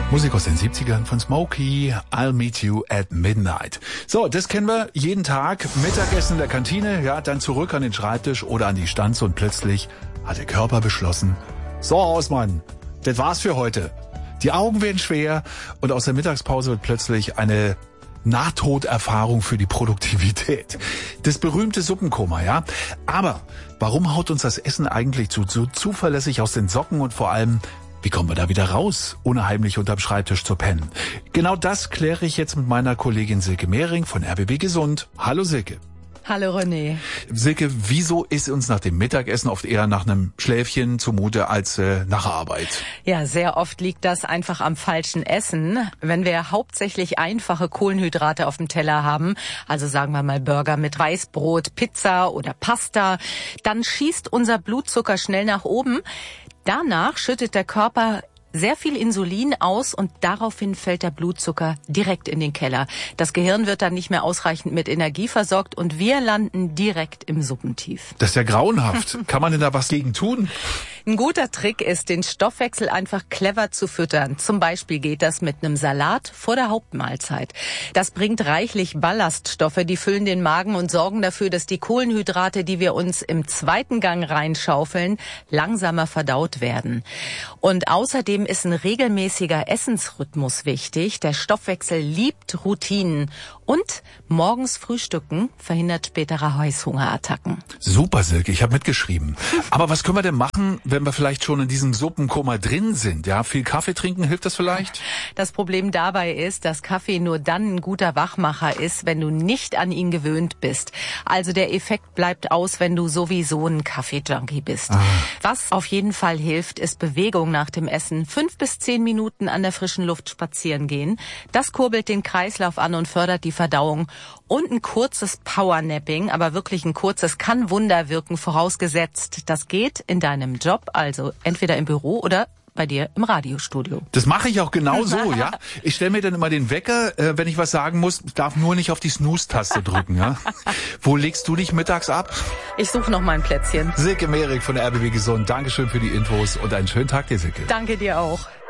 Musik aus den 70ern von Smokey, I'll Meet You at Midnight. So, das kennen wir jeden Tag. Mittagessen in der Kantine, ja, dann zurück an den Schreibtisch oder an die Stanze und plötzlich hat der Körper beschlossen, so Hausmann, das war's für heute. Die Augen werden schwer und aus der Mittagspause wird plötzlich eine Nahtoderfahrung für die Produktivität. Das berühmte Suppenkoma, ja. Aber warum haut uns das Essen eigentlich so zuverlässig aus den Socken und vor allem, wie kommen wir da wieder raus, ohne heimlich unterm Schreibtisch zu pennen? Genau das kläre ich jetzt mit meiner Kollegin Silke Mehring von RBB Gesund. Hallo Silke. Hallo René. Silke, wieso ist uns nach dem Mittagessen oft eher nach einem Schläfchen zumute als nach der Arbeit? Ja, sehr oft liegt das einfach am falschen Essen. Wenn wir hauptsächlich einfache Kohlenhydrate auf dem Teller haben, also sagen wir mal Burger mit Weißbrot, Pizza oder Pasta, dann schießt unser Blutzucker schnell nach oben. Danach schüttet der Körper sehr viel Insulin aus und daraufhin fällt der Blutzucker direkt in den Keller. Das Gehirn wird dann nicht mehr ausreichend mit Energie versorgt und wir landen direkt im Suppentief. Das ist ja grauenhaft. Kann man denn da was gegen tun? Ein guter Trick ist, den Stoffwechsel einfach clever zu füttern. Zum Beispiel geht das mit einem Salat vor der Hauptmahlzeit. Das bringt reichlich Ballaststoffe, die füllen den Magen und sorgen dafür, dass die Kohlenhydrate, die wir uns im zweiten Gang reinschaufeln, langsamer verdaut werden. Und außerdem ist ein regelmäßiger Essensrhythmus wichtig. Der Stoffwechsel liebt Routinen. Und morgens Frühstücken verhindert spätere Heißhungerattacken. Super, Silke, ich habe mitgeschrieben. Aber was können wir denn machen, wenn wir vielleicht schon in diesem Suppenkoma drin sind? Ja, viel Kaffee trinken, hilft das vielleicht? Das Problem dabei ist, dass Kaffee nur dann ein guter Wachmacher ist, wenn du nicht an ihn gewöhnt bist. Also der Effekt bleibt aus, wenn du sowieso ein Kaffee-Junkie bist. Was auf jeden Fall hilft, ist Bewegung nach dem Essen. 5 bis 10 Minuten an der frischen Luft spazieren gehen. Das kurbelt den Kreislauf an und fördert die Verdauung. Und ein kurzes Powernapping, aber wirklich ein kurzes, kann Wunder wirken, vorausgesetzt, das geht in deinem Job, also entweder im Büro oder bei dir im Radiostudio. Das mache ich auch genau so, ja. Ich stelle mir dann immer den Wecker, wenn ich was sagen muss, darf nur nicht auf die Snooze-Taste drücken, ja. Wo legst du dich mittags ab? Ich suche noch mal ein Plätzchen. Silke Mehring von der RBB Gesund. Dankeschön für die Infos und einen schönen Tag dir, Silke. Danke dir auch.